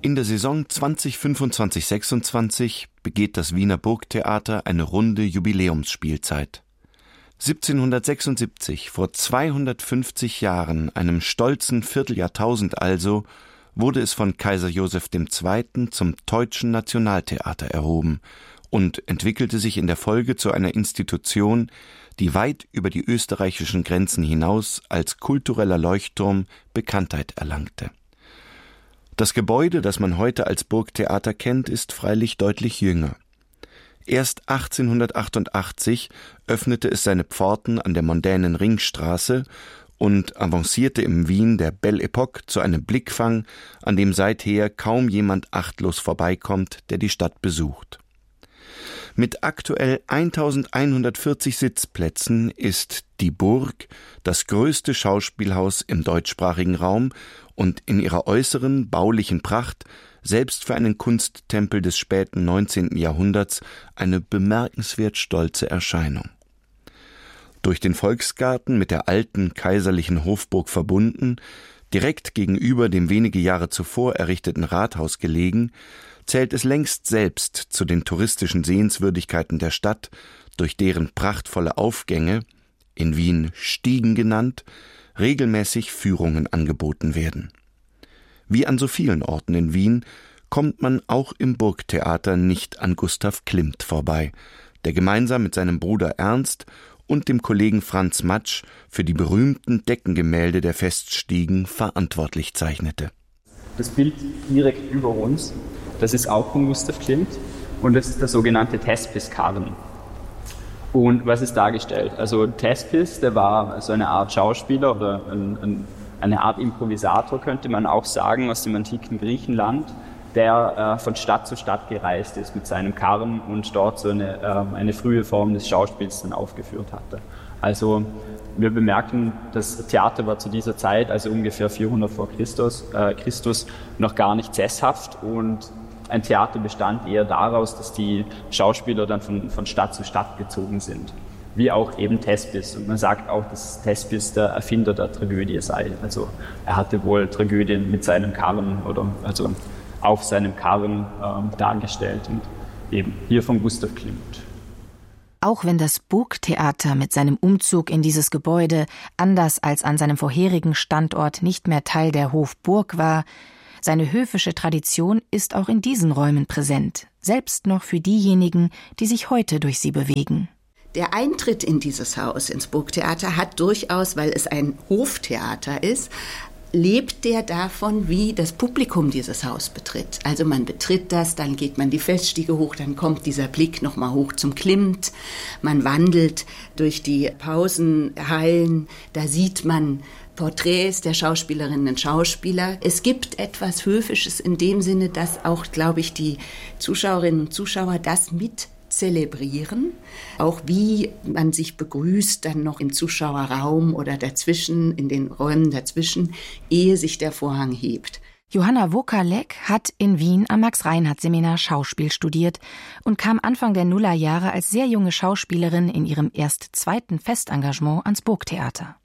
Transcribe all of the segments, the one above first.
In der Saison 2025/26 begeht das Wiener Burgtheater eine runde Jubiläumsspielzeit. 1776, vor 250 Jahren, einem stolzen Vierteljahrtausend also, wurde es von Kaiser Joseph II. Zum Deutschen Nationaltheater erhoben und entwickelte sich in der Folge zu einer Institution, die weit über die österreichischen Grenzen hinaus als kultureller Leuchtturm Bekanntheit erlangte. Das Gebäude, das man heute als Burgtheater kennt, ist freilich deutlich jünger. Erst 1888 öffnete es seine Pforten an der mondänen Ringstraße und avancierte im Wien der Belle Époque zu einem Blickfang, an dem seither kaum jemand achtlos vorbeikommt, der die Stadt besucht. Mit aktuell 1140 Sitzplätzen ist die Burg das größte Schauspielhaus im deutschsprachigen Raum und in ihrer äußeren baulichen Pracht selbst für einen Kunsttempel des späten 19. Jahrhunderts eine bemerkenswert stolze Erscheinung. Durch den Volksgarten mit der alten kaiserlichen Hofburg verbunden, direkt gegenüber dem wenige Jahre zuvor errichteten Rathaus gelegen, zählt es längst selbst zu den touristischen Sehenswürdigkeiten der Stadt, durch deren prachtvolle Aufgänge, in Wien Stiegen genannt, regelmäßig Führungen angeboten werden. Wie an so vielen Orten in Wien kommt man auch im Burgtheater nicht an Gustav Klimt vorbei, der gemeinsam mit seinem Bruder Ernst und dem Kollegen Franz Matsch für die berühmten Deckengemälde der Feststiegen verantwortlich zeichnete. Das Bild direkt über uns, das ist auch von Gustav Klimt und das ist der sogenannte Thespis-Karren. Und was ist dargestellt? Also Thespis, der war so eine Art Schauspieler oder eine Art Improvisator, könnte man auch sagen, aus dem antiken Griechenland, der von Stadt zu Stadt gereist ist mit seinem Karren und dort so eine frühe Form des Schauspiels dann aufgeführt hatte. Also wir bemerken, das Theater war zu dieser Zeit, also ungefähr 400 vor Christus, noch gar nicht sesshaft und ein Theater bestand eher daraus, dass die Schauspieler dann von Stadt zu Stadt gezogen sind, wie auch eben Thespis. Und man sagt auch, dass Thespis der Erfinder der Tragödie sei. Also er hatte wohl Tragödien mit seinem Karren oder also auf seinem Karren dargestellt und eben hier von Gustav Klimt. Auch wenn das Burgtheater mit seinem Umzug in dieses Gebäude anders als an seinem vorherigen Standort nicht mehr Teil der Hofburg war, seine höfische Tradition ist auch in diesen Räumen präsent, selbst noch für diejenigen, die sich heute durch sie bewegen. Der Eintritt in dieses Haus, ins Burgtheater, hat durchaus, weil es ein Hoftheater ist, lebt der davon, wie das Publikum dieses Haus betritt. Also man betritt das, dann geht man die Feststiege hoch, dann kommt dieser Blick nochmal hoch zum Klimt. Man wandelt durch die Pausenhallen, da sieht man Porträts der Schauspielerinnen und Schauspieler. Es gibt etwas Höfisches in dem Sinne, dass auch, glaube ich, die Zuschauerinnen und Zuschauer das mit zelebrieren, auch wie man sich begrüßt dann noch im Zuschauerraum oder dazwischen, in den Räumen dazwischen, ehe sich der Vorhang hebt. Johanna Wokalek hat in Wien am Max-Reinhardt-Seminar Schauspiel studiert und kam Anfang der Nullerjahre als sehr junge Schauspielerin in ihrem erst zweiten Festengagement ans Burgtheater.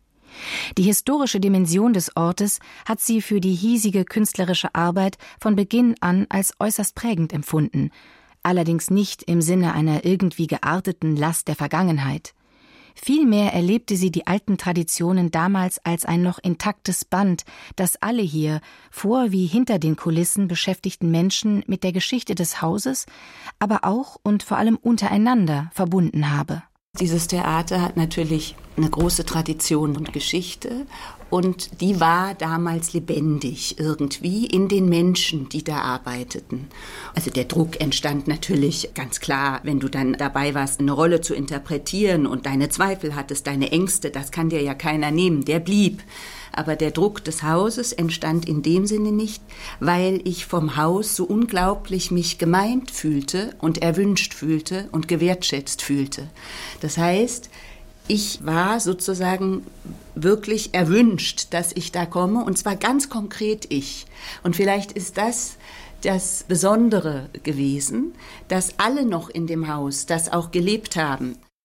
Die historische Dimension des Ortes hat sie für die hiesige künstlerische Arbeit von Beginn an als äußerst prägend empfunden, allerdings nicht im Sinne einer irgendwie gearteten Last der Vergangenheit. Vielmehr erlebte sie die alten Traditionen damals als ein noch intaktes Band, das alle hier, vor wie hinter den Kulissen beschäftigten Menschen mit der Geschichte des Hauses, aber auch und vor allem untereinander verbunden habe. Dieses Theater hat natürlich eine große Tradition und Geschichte und die war damals lebendig irgendwie in den Menschen, die da arbeiteten. Also der Druck entstand natürlich ganz klar, wenn du dann dabei warst, eine Rolle zu interpretieren und deine Zweifel hattest, deine Ängste, das kann dir ja keiner nehmen, der blieb. Aber der Druck des Hauses entstand in dem Sinne nicht, weil ich vom Haus so unglaublich mich gemeint fühlte und erwünscht fühlte und gewertschätzt fühlte. Das heißt, ich war sozusagen wirklich erwünscht, dass ich da komme, und zwar ganz konkret ich. Und vielleicht ist das Besondere gewesen, dass alle noch in dem Haus das auch gelebt haben.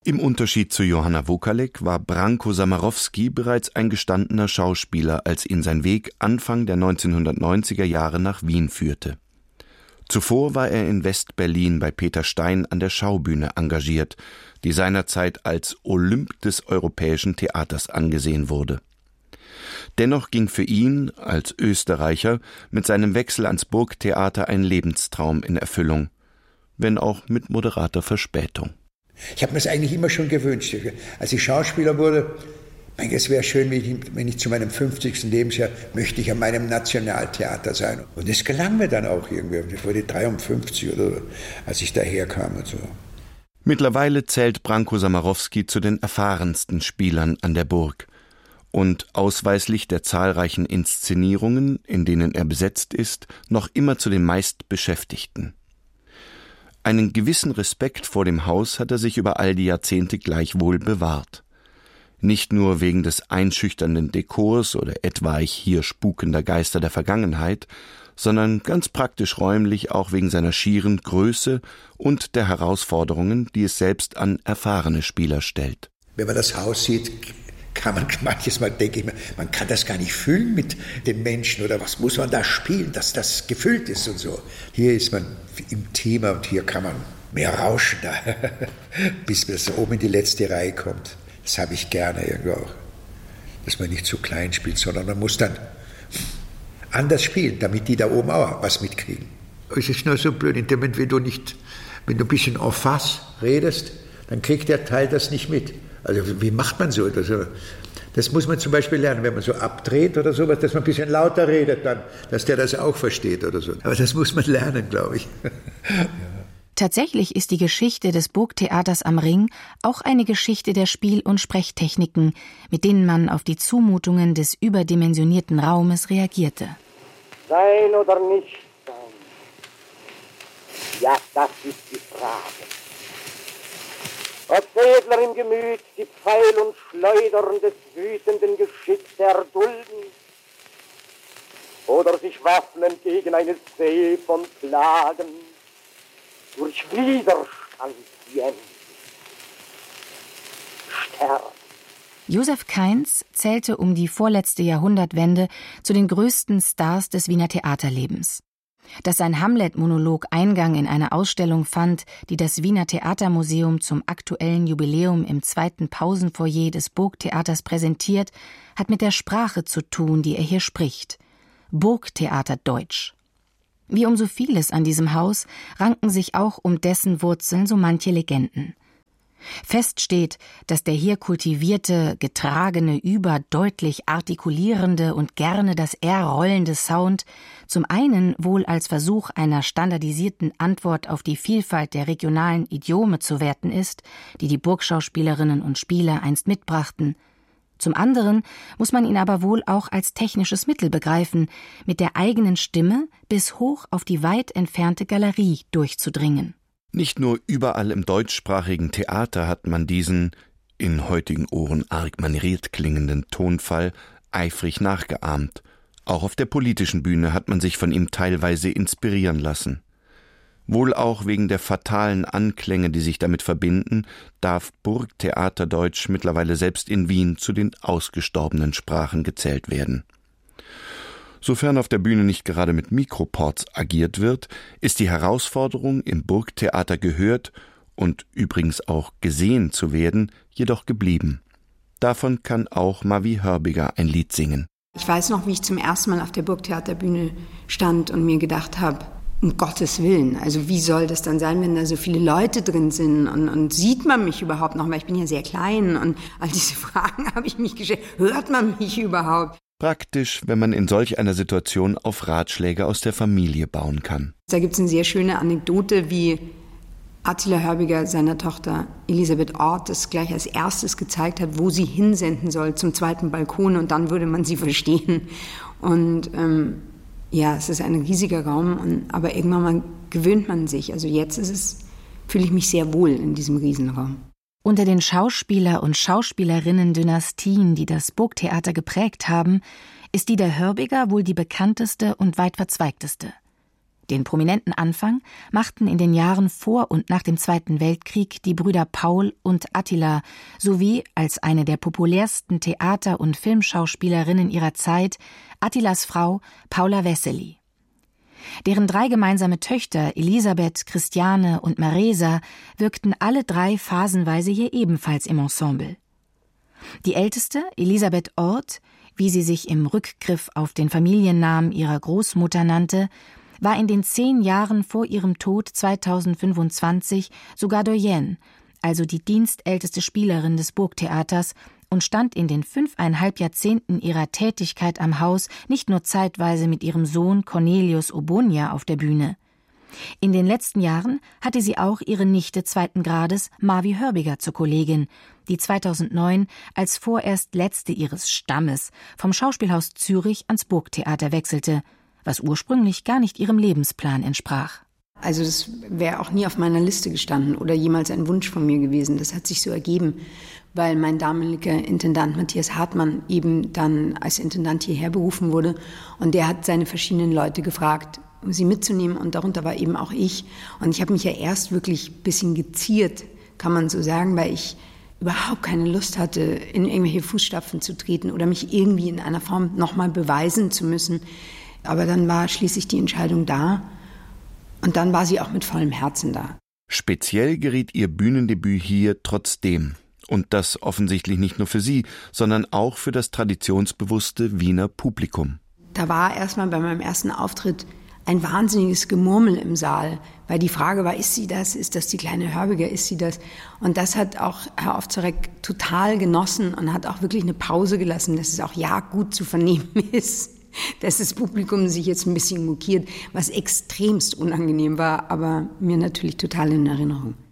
Im Unterschied zu Johanna Wokalek war Branko Samarowski bereits ein gestandener Schauspieler, als ihn sein Weg Anfang der 1990er Jahre nach Wien führte. Zuvor war er in West-Berlin bei Peter Stein an der Schaubühne engagiert, die seinerzeit als Olymp des europäischen Theaters angesehen wurde. Dennoch ging für ihn, als Österreicher, mit seinem Wechsel ans Burgtheater ein Lebenstraum in Erfüllung, wenn auch mit moderater Verspätung. Ich habe mir das eigentlich immer schon gewünscht. Als ich Schauspieler wurde, es wäre schön, wenn ich zu meinem 50. Lebensjahr möchte ich an meinem Nationaltheater sein. Und das gelang mir dann auch irgendwie. Ich wurde 53 oder so, als ich daherkam und so. Mittlerweile zählt Branko Samarowski zu den erfahrensten Spielern an der Burg. Und ausweislich der zahlreichen Inszenierungen, in denen er besetzt ist, noch immer zu den meistbeschäftigten. Einen gewissen Respekt vor dem Haus hat er sich über all die Jahrzehnte gleichwohl bewahrt. Nicht nur wegen des einschüchternden Dekors oder etwaig hier spukender Geister der Vergangenheit, sondern ganz praktisch räumlich auch wegen seiner schieren Größe und der Herausforderungen, die es selbst an erfahrene Spieler stellt. Wenn man das Haus sieht, kann man manches Mal, denke ich mir, man kann das gar nicht füllen mit den Menschen oder was muss man da spielen, dass das gefüllt ist und so. Hier ist man im Thema und hier kann man mehr rauschen, da, bis man so oben in die letzte Reihe kommt. Das habe ich gerne irgendwo auch, dass man nicht zu klein spielt, sondern man muss dann anders spielen, damit die da oben auch was mitkriegen. Es ist nur so blöd, in dem Moment, wenn du ein bisschen en face redest, dann kriegt der Teil das nicht mit. Also wie macht man so? Das muss man zum Beispiel lernen, wenn man so abdreht oder sowas, dass man ein bisschen lauter redet, dann, dass der das auch versteht oder so. Aber das muss man lernen, glaube ich. Ja. Tatsächlich ist die Geschichte des Burgtheaters am Ring auch eine Geschichte der Spiel- und Sprechtechniken, mit denen man auf die Zumutungen des überdimensionierten Raumes reagierte. Sein oder nicht sein? Ja, das ist die Frage. Ob Edler im Gemüt die Pfeil und Schleudern des wütenden Geschicks erdulden oder sich waffnen gegen eine See von Plagen durch Widerstand jämmen. Sterben. Josef Kainz zählte um die vorletzte Jahrhundertwende zu den größten Stars des Wiener Theaterlebens. Dass sein Hamlet-Monolog Eingang in eine Ausstellung fand, die das Wiener Theatermuseum zum aktuellen Jubiläum im 2. Pausenfoyer des Burgtheaters präsentiert, hat mit der Sprache zu tun, die er hier spricht. Burgtheaterdeutsch. Wie um so vieles an diesem Haus ranken sich auch um dessen Wurzeln so manche Legenden. Fest steht, dass der hier kultivierte, getragene, überdeutlich artikulierende und gerne das R rollende Sound zum einen wohl als Versuch einer standardisierten Antwort auf die Vielfalt der regionalen Idiome zu werten ist, die die Burgschauspielerinnen und Spieler einst mitbrachten. Zum anderen muss man ihn aber wohl auch als technisches Mittel begreifen, mit der eigenen Stimme bis hoch auf die weit entfernte Galerie durchzudringen. Nicht nur überall im deutschsprachigen Theater hat man diesen, in heutigen Ohren arg manieriert klingenden Tonfall eifrig nachgeahmt. Auch auf der politischen Bühne hat man sich von ihm teilweise inspirieren lassen. Wohl auch wegen der fatalen Anklänge, die sich damit verbinden, darf Burgtheaterdeutsch mittlerweile selbst in Wien zu den ausgestorbenen Sprachen gezählt werden. Sofern auf der Bühne nicht gerade mit Mikroports agiert wird, ist die Herausforderung, im Burgtheater gehört und übrigens auch gesehen zu werden, jedoch geblieben. Davon kann auch Mavi Hörbiger ein Lied singen. Ich weiß noch, wie ich zum ersten Mal auf der Burgtheaterbühne stand und mir gedacht habe, um Gottes Willen, also wie soll das dann sein, wenn da so viele Leute drin sind und sieht man mich überhaupt noch, weil ich bin ja sehr klein und all diese Fragen habe ich mich gestellt, hört man mich überhaupt? Praktisch, wenn man in solch einer Situation auf Ratschläge aus der Familie bauen kann. Da gibt es eine sehr schöne Anekdote, wie Attila Hörbiger seiner Tochter Elisabeth Orth das gleich als erstes gezeigt hat, wo sie hinsenden soll, zum 2. Balkon, und dann würde man sie verstehen. Und ja, es ist ein riesiger Raum, aber irgendwann mal gewöhnt man sich. Also jetzt fühle ich mich sehr wohl in diesem Riesenraum. Unter den Schauspieler- und Schauspielerinnen-Dynastien, die das Burgtheater geprägt haben, ist die der Hörbiger wohl die bekannteste und weit verzweigteste. Den prominenten Anfang machten in den Jahren vor und nach dem Zweiten Weltkrieg die Brüder Paul und Attila sowie als eine der populärsten Theater- und Filmschauspielerinnen ihrer Zeit Attilas Frau Paula Wessely. Deren 3 gemeinsame Töchter Elisabeth, Christiane und Maresa wirkten alle 3 phasenweise hier ebenfalls im Ensemble. Die älteste, Elisabeth Orth, wie sie sich im Rückgriff auf den Familiennamen ihrer Großmutter nannte, war in den 10 Jahren vor ihrem Tod 2025 sogar Doyenne, also die dienstälteste Spielerin des Burgtheaters, und stand in den 5,5 Jahrzehnten ihrer Tätigkeit am Haus nicht nur zeitweise mit ihrem Sohn Cornelius Obonia auf der Bühne. In den letzten Jahren hatte sie auch ihre Nichte 2. Grades Marvi Hörbiger zur Kollegin, die 2009 als vorerst letzte ihres Stammes vom Schauspielhaus Zürich ans Burgtheater wechselte, was ursprünglich gar nicht ihrem Lebensplan entsprach. Also das wäre auch nie auf meiner Liste gestanden oder jemals ein Wunsch von mir gewesen. Das hat sich so ergeben, weil mein damaliger Intendant Matthias Hartmann eben dann als Intendant hierher berufen wurde. Und der hat seine verschiedenen Leute gefragt, um sie mitzunehmen. Und darunter war eben auch ich. Und ich habe mich ja erst wirklich ein bisschen geziert, kann man so sagen, weil ich überhaupt keine Lust hatte, in irgendwelche Fußstapfen zu treten oder mich irgendwie in einer Form nochmal beweisen zu müssen. Aber dann war schließlich die Entscheidung da und dann war sie auch mit vollem Herzen da. Speziell geriet ihr Bühnendebüt hier trotzdem. Und das offensichtlich nicht nur für sie, sondern auch für das traditionsbewusste Wiener Publikum. Da war erstmal bei meinem ersten Auftritt ein wahnsinniges Gemurmel im Saal, weil die Frage war, ist sie das? Ist das die kleine Hörbiger? Ist sie das? Und das hat auch Herr Ovzarek total genossen und hat auch wirklich eine Pause gelassen, dass es auch ja gut zu vernehmen ist, dass das Publikum sich jetzt ein bisschen mokiert, was extremst unangenehm war, aber mir natürlich total in Erinnerung.